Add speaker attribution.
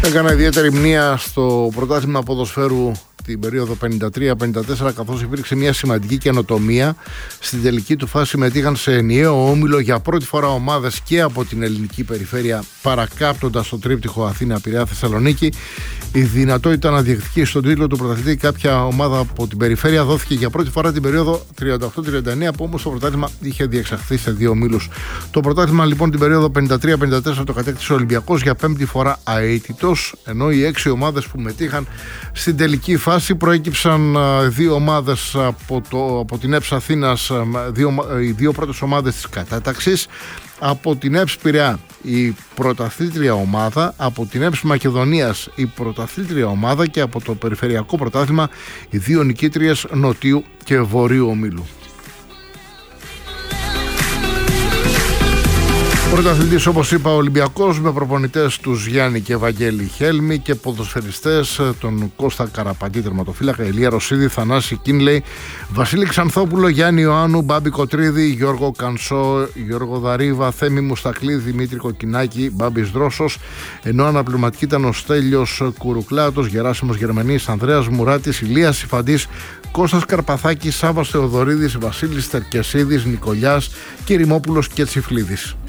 Speaker 1: Έκανα ιδιαίτερη μνήα στο πρωτάθλημα ποδοσφαίρου την περίοδο 53-54, καθώς υπήρξε μια σημαντική καινοτομία. Στην τελική του φάση συμμετείχαν σε ενιαίο όμιλο για πρώτη φορά ομάδες και από την ελληνική περιφέρεια, παρακάπτοντας το τρίπτυχο Αθήνα-Πειραιά-Θεσσαλονίκη. Η δυνατότητα να διεκδικήσει στον τίτλο του πρωταθλητή κάποια ομάδα από την περιφέρεια δόθηκε για πρώτη φορά την περίοδο 38-39, που όμως το πρωτάθλημα είχε διεξαχθεί σε δύο ομίλους. Το πρωτάθλημα λοιπόν την περίοδο 53-54 το κατέκτησε ο Ολυμπιακός για πέμπτη φορά αίτητος, ενώ οι 6 ομάδες που μετήχαν στην τελική φάση προέκυψαν δύο ομάδες από την ΕΠΣ Αθήνας, οι δύο πρώτες ομάδες της κατάταξης. Από την ΕΠΣ Πειραιά η πρωταθλήτρια ομάδα, από την ΕΠΣ Μακεδονίας η πρωταθλήτρια ομάδα και από το περιφερειακό πρωτάθλημα οι δύο νικήτριες Νοτιού και Βορείου ομίλου. Πρωταθλητής, όπως είπα, ο Ολυμπιακός, με προπονητές τους Γιάννη και Βαγγέλη Χέλμη και ποδοσφαιριστές τον Κώστα Καραπαντή, τερματοφύλακα, Ηλία Ρωσίδη, Θανάση Κίνλεϊ, Βασίλη Ξανθόπουλο, Γιάννη Ιωάννου, Μπάμπη Κοτρίδη, Γιώργο Κανσό, Γιώργο Δαρίβα, Θέμη Μουστακλή, Δημήτρη Κοκκινάκη, Μπάμπης Δρόσος, ενώ αναπληρωματική ήταν ο Στέλιος Κουρουκλάτος, Γεράσιμος Γερμανής, Ανδρέας Μουράτης, Ηλίας Ιφαντής, Κώστας Καρπαθάκης, Σάββας Θεοδωρίδης, Βασίλης Τερκεσίδης, Νικολιάς, Κυριμόπουλος και Τσιφλίδης.